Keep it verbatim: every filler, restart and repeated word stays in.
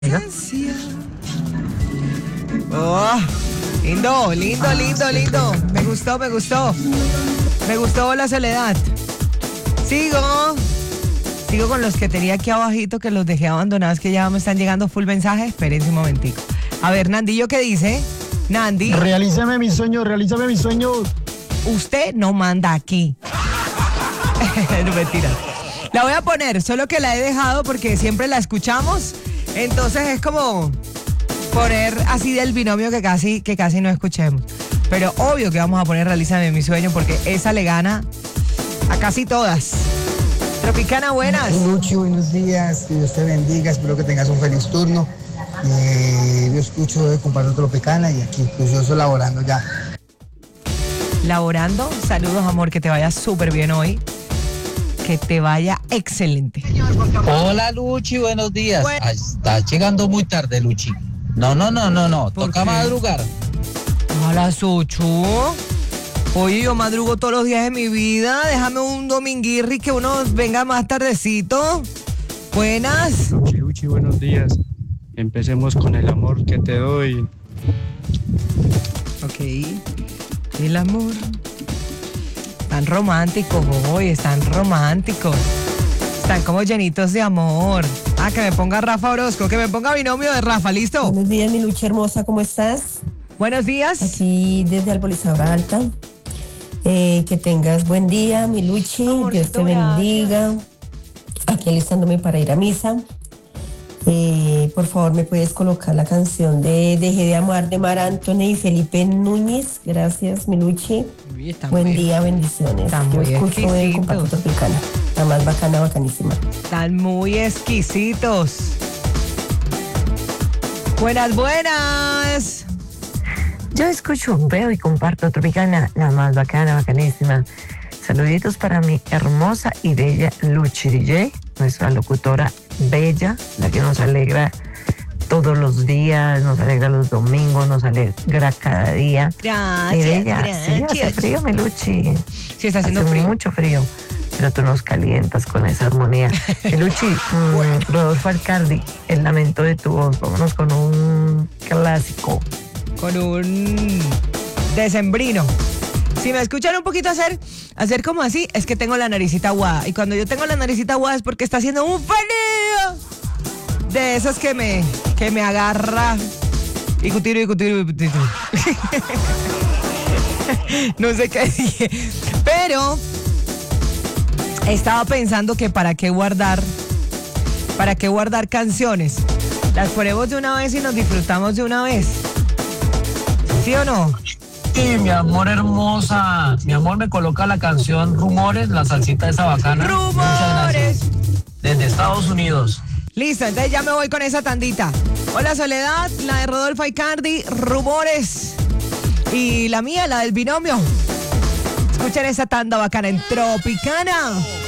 Oh, lindo, lindo, lindo, lindo. Me gustó, me gustó. Me gustó la soledad. Sigo. Sigo con los que tenía aquí abajito, que los dejé abandonados, que ya me están llegando full mensajes. Espérense un momentico. A ver, Nandillo, ¿qué dice? Nandi. Realízame mi sueño, realízame mi sueño. Usted no manda aquí. No, mentira. La voy a poner, solo que la he dejado porque siempre la escuchamos. Entonces es como poner así del binomio que casi, que casi no escuchemos. Pero obvio que vamos a poner Realízame mi sueño porque esa le gana a casi todas. Tropicana, buenas. Luchi, buenos días, que Dios te bendiga, espero que tengas un feliz turno. Eh, yo escucho de Comparto Tropicana y aquí pues yo estoy laborando ya. Laborando, saludos amor, que te vaya súper bien hoy. Que te vaya excelente. Hola Luchi, buenos días. Bueno. Ah, estás llegando muy tarde, Luchi. No, no, no, no, no. ¿Por Toca qué? madrugar. A las ocho. Oye, yo madrugo todos los días de mi vida. Déjame un dominguirri que uno venga más tardecito. Buenas. Luchi, Luchi, buenos días. Empecemos con el amor que te doy. Ok. El amor. Están románticos hoy, están románticos. Están como llenitos de amor. Ah, que me ponga Rafa Orozco, que me ponga binomio de Rafa, ¿listo? Buenos días, mi Luchi hermosa, ¿cómo estás? Buenos días. Aquí desde Albolizabra Alta. Eh, que tengas buen día, mi Luchi. Amorcito, Dios te bendiga. Aquí alistándome para ir a misa. Eh, por favor, ¿me puedes colocar la canción de Dejé de amar de Mar Anthony y Felipe Núñez? Gracias, mi Luchi. Uy, están Buen muy- día, bendiciones. Están Yo muy escucho de exquisitos. Comparto Tropicana. La más bacana, bacanísima. Están muy exquisitos. Buenas, buenas. Yo escucho, veo y comparto Tropicana, la más bacana, bacanísima. Saluditos para mi hermosa y bella Luchi D J, nuestra locutora bella, la que nos alegra todos los días, nos alegra los domingos, nos alegra cada día. Y Gracias, bella, sí, hace gracias. frío, mi Luchi. Sí, está haciendo Hace frío. mucho frío, pero tú nos calientas con esa armonía. Mi Luchi, mm, Rodolfo Alcardi, El lamento de tu voz. Vámonos con un clásico. Con un decembrino. Si me escuchan un poquito hacer, hacer como así, es que tengo la naricita aguada. Y cuando yo tengo la naricita aguada es porque está haciendo un frío de esos que me, que me agarra. Y cutiro, y cutiro, y cutiro. No sé qué dije. Pero estaba pensando que para qué guardar, para qué guardar canciones. Las ponemos de una vez y nos disfrutamos de una vez. ¿Sí o no? Sí, mi amor hermosa. Mi amor me coloca la canción Rumores, la salsita esa bacana. Muchas ¡Rumores! gracias. Desde Estados Unidos. Listo, entonces ya me voy con esa tandita. Hola Soledad, la de Rodolfo Icardi, Rumores. Y la mía, la del binomio. Escuchen esa tanda bacana en Tropicana.